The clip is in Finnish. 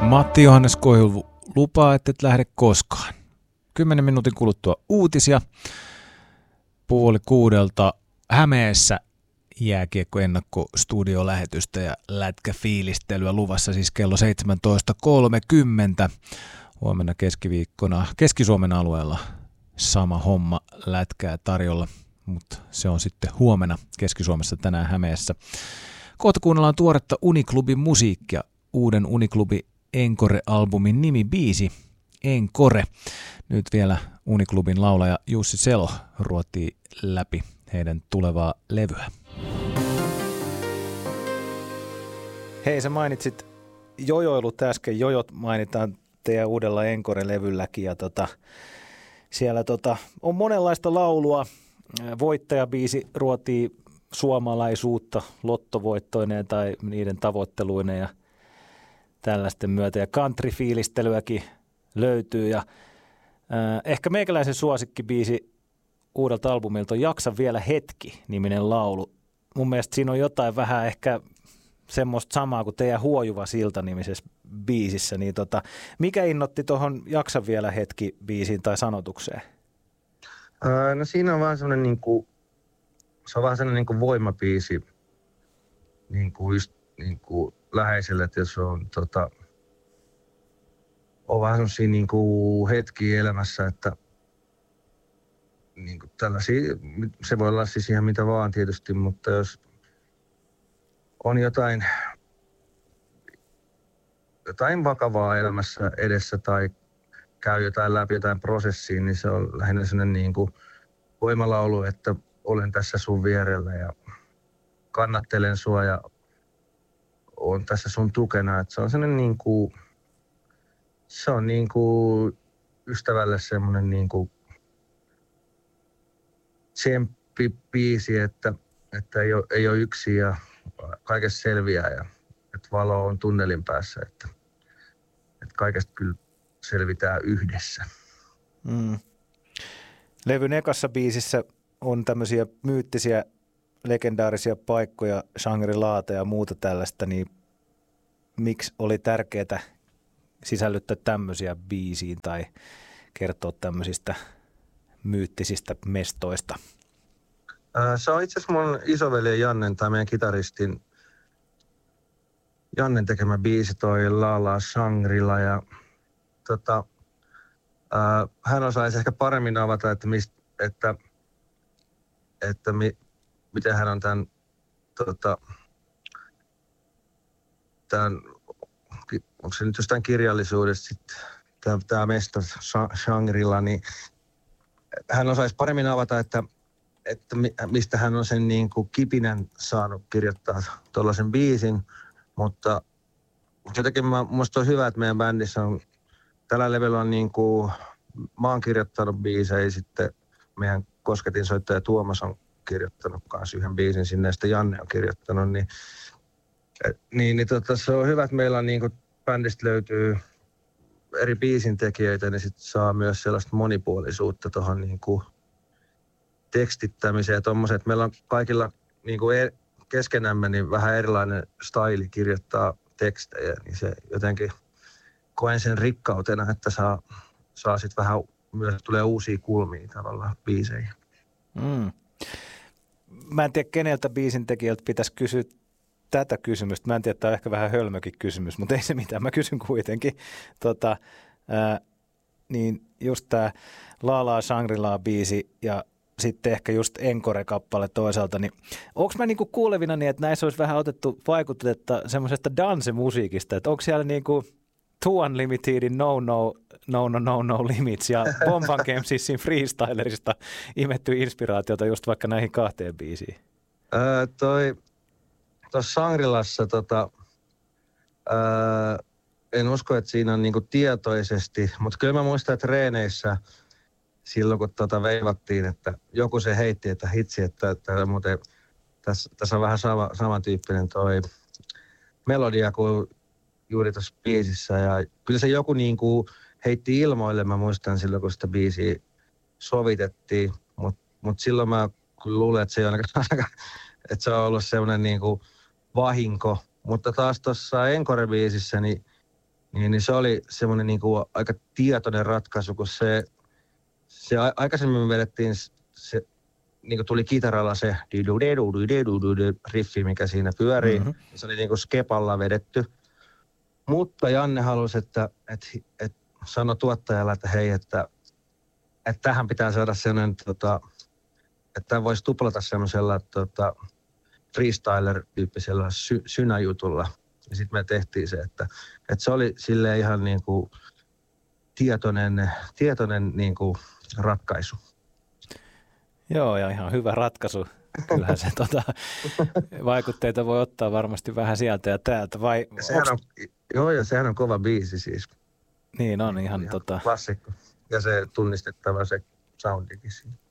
Matti Johannes Koivu lupaa, että et lähde koskaan. 10 minuutin kuluttua uutisia. 5:30 Hämeessä jääkiekko ennakkostudio-lähetystä ja lätkäfiilistelyä luvassa siis kello 17.30. Huomenna keskiviikkona Keski-Suomen alueella sama homma lätkää tarjolla, mutta se on sitten huomenna Keski-Suomessa, tänään Hämeessä. Kohta kuunnellaan tuoretta Uniklubin musiikkia. Uuden Uniklubi Encore-albumin nimibiisi Encore. Nyt vielä Uniklubin laulaja Jussi Selo ruotii läpi heidän tulevaa levyä. Hei, sä mainitsit jojoilut äsken. Jojot mainitaan teidän uudella Encore-levylläkin. Ja siellä on monenlaista laulua. Voittajabiisi ruotii suomalaisuutta lottovoittoineen tai niiden tavoitteluineen ja tällaisten myötä. Ja country-fiilistelyäkin löytyy. Ja ehkä meikäläisen suosikkibiisi uudelta albumilta on Jaksa vielä hetki -niminen laulu. Mun mielestä siinä on jotain vähän ehkä semmoista samaa kuin teidän Huojuva silta -nimisessä biisissä. Niin mikä innotti tuohon Jaksa vielä hetki -biisiin tai sanotukseen? No siinä on vaan semmoinen niinku, se on vaan semmoinen niinku voimabiisi niinku just niinku läheiselle, että jos on vähän semmosia niinku hetkiä elämässä, että niinku tällaisia, se voi olla siis ihan mitä vaan tietysti, mutta jos on jotain vakavaa elämässä edessä tai käy jotain läpi jotain prosessia, niin se on lähinnä sellainen niinku voimalaulu, että olen tässä sun vierellä ja kannattelen sua ja olen tässä sun tukena. Että se on sellainen niinku, se on niinku ystävälle semmoinen niinku tsemppibiisi, että ei ole yksin ja kaikesta selviää ja että valo on tunnelin päässä, että kaikesta kyllä selvitään yhdessä. Levyn ekassa biisissä on tämmöisiä myyttisiä, legendaarisia paikkoja, Shangri-Laata ja muuta tällaista, niin miksi oli tärkeää sisällyttää tämmöisiä biisiin tai kertoa tämmöisistä myyttisistä mestoista? Se on itse asiassa mun isoveli Jannen tai meidän kitaristin Jannen tekemä biisi, toi laulaa Shangri-La ja hän osaisi ehkä paremmin avata, miten hän on tämän onko se nyt jostain kirjallisuudesta sitten, tämä mesta Shangri-La, niin hän osaisi paremmin avata, että mistä hän on sen niin kuin kipinän saanut kirjoittaa tuollaisen biisin, mutta jotenkin minusta on hyvä, että meidän bändissä on, tällä levyllä on niin kuin, mä oon kirjoittanut biisejä, sitten meidän kosketinsoittaja Tuomas on kirjoittanut kanssa yhden biisin sinne, ja sitten Janne on kirjoittanut, niin se on hyvä, että meillä on niin kuin, bändistä löytyy eri biisintekijöitä, niin sitten saa myös sellaista monipuolisuutta tuohon niin kuin tekstittämiseen ja tommoiseen, että meillä on kaikilla niin kuin keskenämme niin vähän erilainen staili kirjoittaa tekstejä, niin se jotenkin koen sen rikkautena, että saa sitten vähän myös tulee uusia kulmia tavallaan biiseihin. Mä en tiedä, keneltä biisintekijältä pitäisi kysyä tätä kysymystä. Mä en tiedä, tämä on ehkä vähän hölmökin kysymys, mutta ei se mitään. Mä kysyn kuitenkin. Niin just tämä Laalaa Shangri-La-biisi ja sitten ehkä just Encore-kappale toisaalta, niin onko mä niinku kuulevina niin, että näissä olisi vähän otettu vaikutetta semmoisesta dancemusiikista, että onko siellä niinku Too Unlimitedin No Limits ja Bomban Gamesissin Freestylerista imetty inspiraatiota just vaikka näihin kahteen biisiin? Tuossa Shangri-Lassa en usko, että siinä on niinku tietoisesti, mutta kyllä mä muistan, että treeneissä silloin kun veivattiin, että joku se heitti, että hitsi, että muuten tässä on vähän samantyyppinen toi melodia kuin juuri tuossa biisissä. Ja kyllä se joku niinku heitti ilmoille, mä muistan silloin kun sitä biisiä sovitettiin, mutta silloin mä luulen, että se ei ainakaan, että se on ollut semmoinen niinku vahinko. Mutta taas tuossa Encore-biisissä, niin niin se oli semmoinen niin kuin aika tietoinen ratkaisu, kun se aikaisemmin me vedettiin se, niin kuin tuli kitaralla se riffi, mikä siinä pyörii. Mm-hmm. Se oli niin kuin skepalla vedetty. Mutta Janne halusi, että sanoi tuottajalle, että hei, että tähän pitää saada sellainen, että voisi tuplata semmoisella freestyler-tyyppisellä synäjutulla. Ja sitten me tehtiin se, että se oli silleen ihan niin kuin tietoinen niin kuin ratkaisu. Joo, ja ihan hyvä ratkaisu. Kyllähän se vaikutteita voi ottaa varmasti vähän sieltä ja täältä. Ja sehän on kova biisi siis. Niin on ihan klassikko. Ja se tunnistettava se soundikin siinä.